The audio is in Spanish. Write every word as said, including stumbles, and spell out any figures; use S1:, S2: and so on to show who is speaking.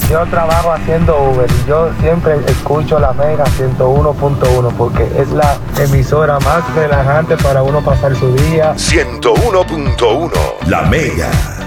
S1: Yo trabajo haciendo Uber y yo siempre escucho la Mega ciento uno punto uno porque es la emisora más relajante para uno pasar su día.
S2: ciento uno punto uno La Mega.